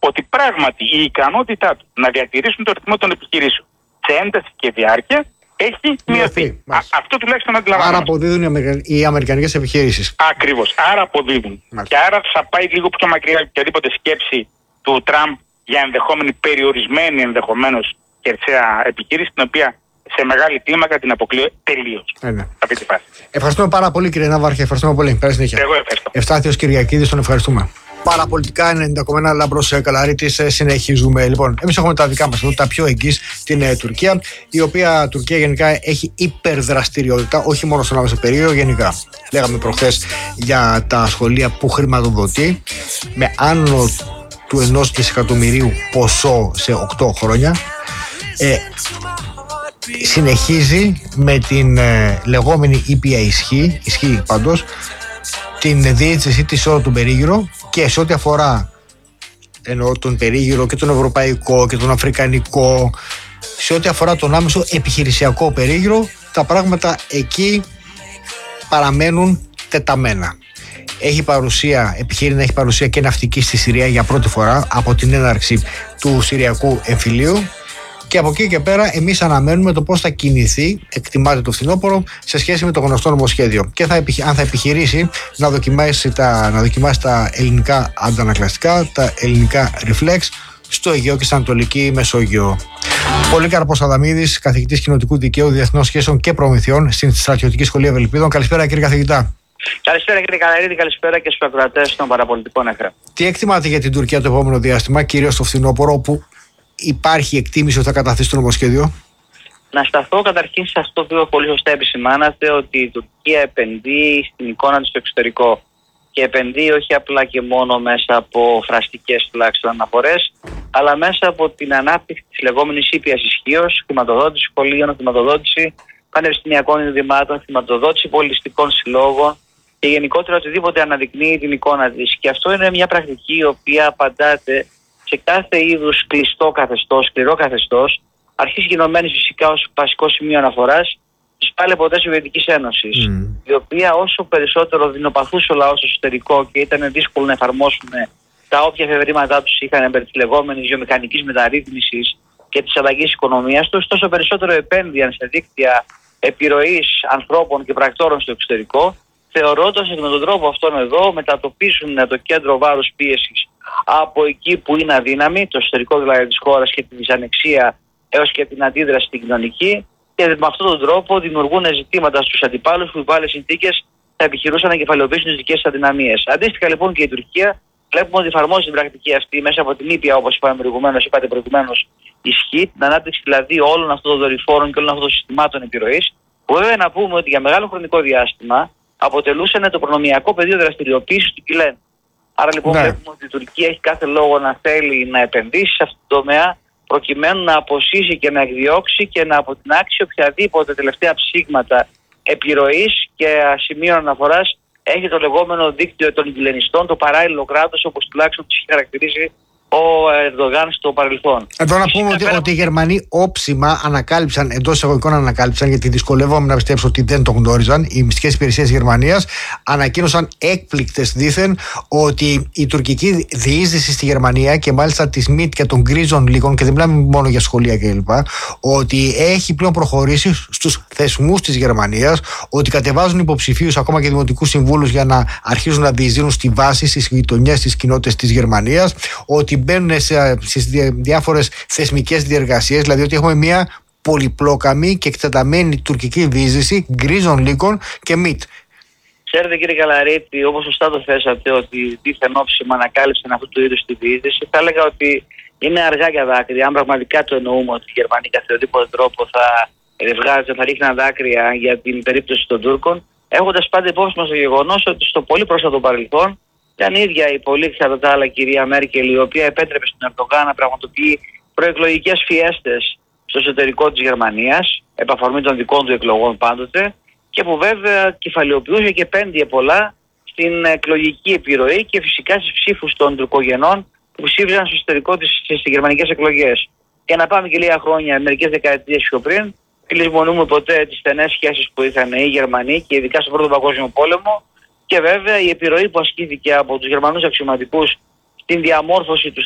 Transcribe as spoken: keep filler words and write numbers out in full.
ότι πράγματι η ικανότητά του να διατηρήσουν το ρυθμό των επιχειρήσεων σε ένταση και διάρκεια έχει μειωθεί. Αυτό τουλάχιστον αντιλαμβάνομαι. Άρα αποδίδουν οι, Αμερικα... οι αμερικανικές επιχειρήσεις. Ακριβώς. Άρα αποδίδουν. Μάλιστα. Και άρα θα πάει λίγο πιο μακριά οποιαδήποτε σκέψη του Τραμπ για ενδεχόμενη περιορισμένη ενδεχομένως κερσαία επιχείρηση, την οποία σε μεγάλη κλίμακα την αποκλείω τελείως. Ε, ναι. Αυτή τη φάση. Ευχαριστούμε πάρα πολύ, κύριε Ναύαρχε. Ευχαριστούμε πολύ. Καλή συνέχεια. Εγώ ευχαριστώ. Ευστάθιος Κυριακίδης, τον ευχαριστούμε. Παραπολιτικά ενενήντα κόμμα ένα Λάμπρος Καλαρίτης, συνεχίζουμε. Λοιπόν, εμείς έχουμε τα δικά μας εδώ, τα πιο εγγύς, την ε, Τουρκία, η οποία Τουρκία γενικά έχει υπερδραστηριότητα, όχι μόνο στον άμεσο περίοδο, γενικά. Λέγαμε προχθές για τα σχολεία που χρηματοδοτεί με άνω του ενός δισεκατομμυρίου ποσό σε οκτώ χρόνια. Ε, συνεχίζει με την ε, λεγόμενη ήπια ισχύ, ισχύ πάντως, την διείσδυση της όλο τον περίγυρο, και σε ό,τι αφορά, εννοώ τον περίγυρο και τον ευρωπαϊκό και τον αφρικανικό, σε ό,τι αφορά τον άμεσο επιχειρησιακό περίγυρο, τα πράγματα εκεί παραμένουν τεταμένα. Έχει παρουσία, επιχείρει να έχει παρουσία και ναυτική στη Συρία για πρώτη φορά από την έναρξη του Συριακού εμφυλίου. Και από εκεί και πέρα εμείς αναμένουμε το πώς θα κινηθεί, εκτιμάται το φθινόπωρο, σε σχέση με το γνωστό νομοσχέδιο. Και θα επιχει... αν θα επιχειρήσει να δοκιμάσει, τα... να δοκιμάσει τα ελληνικά αντανακλαστικά, τα ελληνικά reflex στο Αιγαίο και στην Ανατολική Μεσόγειο. Πολύκαρπος Αδαμίδης, καθηγητής κοινοτικού δικαίου, διεθνών σχέσεων και προμηθειών στην Στρατιωτική Σχολή Ευελπίδων. Καλησπέρα, κύριε καθηγητά. Καλησπέρα, κύριε Καλαρίδη, καλησπέρα και στους ακροατές των παραπολιτικών ΕΦΕ. Τι εκτιμάτε για την Τουρκία το επόμενο διάστημα, κυρίως στο φθινόπωρο, όπου υπάρχει εκτίμηση ότι θα καταθέσει το νομοσχέδιο? Να σταθώ καταρχήν σε αυτό που πολύ σωστά επισημάνατε, ότι η Τουρκία επενδύει στην εικόνα της στο εξωτερικό. Και επενδύει όχι απλά και μόνο μέσα από φραστικές τουλάχιστον αναφορές, αλλά μέσα από την ανάπτυξη της λεγόμενης ήπιας ισχύως, χρηματοδότηση σχολείων, χρηματοδότηση πανεπιστημιακών ιδρυμάτων, χρηματοδότηση πολιτιστικών συλλόγων και γενικότερα οτιδήποτε αναδεικνύει την εικόνα της. Και αυτό είναι μια πρακτική η οποία απαντάται σε κάθε είδους κλειστό καθεστώς, σκληρό καθεστώς, αρχής γινωμένης φυσικά ως βασικό σημείο αναφοράς της πάλι ποτέ Σοβιετικής Ένωσης, mm. η οποία όσο περισσότερο δεινοπαθούσε ο λαός στο εσωτερικό και ήταν δύσκολο να εφαρμόσουν τα όποια εφευρήματά τους είχαν περί της λεγόμενης βιομηχανικής μεταρρύθμισης και της αλλαγής οικονομίας τους, τόσο περισσότερο επένδυαν σε δίκτυα επιρροής ανθρώπων και πρακτόρων στο εξωτερικό, θεωρώντας ότι με τον τρόπο αυτόν εδώ μετατοπίζουν το κέντρο βάρους πίεσης από εκεί που είναι αδύναμη, το εσωτερικό δηλαδή της χώρας και τη δυσανεξία έως και την αντίδραση στην κοινωνική, και με αυτόν τον τρόπο δημιουργούν ζητήματα στους αντιπάλους που υπό άλλες συνθήκες θα επιχειρούσαν να κεφαλαιοποιήσουν τις δικές τους αδυναμίες. Αντίστοιχα λοιπόν και η Τουρκία βλέπουμε ότι εφαρμόζει την πρακτική αυτή μέσα από την ήπια, όπως είπαμε προηγουμένως, είπατε προηγουμένως, ισχύ, την ανάπτυξη δηλαδή όλων αυτών των δορυφόρων και όλων αυτών των συστημάτων επιρροής, που βέβαια να πούμε ότι για μεγάλο χρονικό διάστημα αποτελούσαν το προνομιακό πεδίο δραστηριοποίησης του Κιλέν. Άρα λοιπόν ναι. βλέπουμε ότι η Τουρκία έχει κάθε λόγο να θέλει να επενδύσει σε αυτό το τομέα, προκειμένου να αποσύσει και να εκδιώξει και να αποτινάξει οποιαδήποτε τελευταία ψήγματα επιρροής και σημείων αναφοράς έχει το λεγόμενο δίκτυο των γιλενιστών, το παράλληλο κράτος, όπως τουλάχιστον τους έχει χαρακτηρίσει ο Ερντογάν στο παρελθόν. Εδώ να πούμε ότι, πέρα... ότι οι Γερμανοί όψιμα ανακάλυψαν, εντός εισαγωγικών ανακάλυψαν, γιατί δυσκολεύομαι να πιστέψω ότι δεν το γνώριζαν, οι μυστικές υπηρεσίες της Γερμανίας ανακοίνωσαν έκπληκτες δήθεν ότι η τουρκική διείσδυση στη Γερμανία και μάλιστα της ΜΙΤ και των γκρίζων λίγων, και δεν μιλάμε μόνο για σχολεία κλπ., ότι έχει πλέον προχωρήσει στους θεσμούς της Γερμανίας, ότι κατεβάζουν υποψηφίους ακόμα και δημοτικούς συμβούλους για να αρχίσουν να διεισδύουν στη βάση, στις γειτονιές, στις κοινότητες της Γερμανίας, ότι μπαίνουν στις διάφορες θεσμικές διεργασίες, δηλαδή ότι έχουμε μια πολυπλόκαμη και εκτεταμένη τουρκική διείσδυση γκρίζων λύκων και ΜΙΤ. Ξέρετε κύριε Καλαρίτη, όπως σωστά το θέσατε, ότι δίθεν όψιμα ανακάλυψαν αυτού του είδους τη διείσδυση, θα έλεγα ότι είναι αργά για δάκρυα. Αν πραγματικά το εννοούμε ότι οι Γερμανοί κατά οποιοδήποτε τρόπο θα βγάζουν, θα ρίχνουν δάκρυα για την περίπτωση των Τούρκων, έχοντας πάντα υπόψη μας το γεγονός ότι στο πολύ πρόσφατο παρελθόν ήταν η ίδια η πολύ κατά τα άλλα κυρία Μέρκελ, η οποία επέτρεπε στον Ερντογάν να πραγματοποιεί προεκλογικές φιέστες στο εσωτερικό της Γερμανίας, επ' αφορμή των δικών του εκλογών πάντοτε, και που βέβαια κεφαλαιοποιούσε και πέντιε πολλά στην εκλογική επιρροή και φυσικά στις ψήφους των τουρκογενών που ψήφιζαν στο εσωτερικό της στις γερμανικές εκλογές. Και να πάμε και λίγα χρόνια, μερικές δεκαετίες πιο πριν, και λησμονούμε ποτέ τις στενές σχέσεις που είχαν οι Γερμανοί και ειδικά στον Πρώτο Παγκόσμιο Πόλεμο. Και βέβαια η επιρροή που ασκήθηκε από τους Γερμανούς αξιωματικούς στην διαμόρφωση του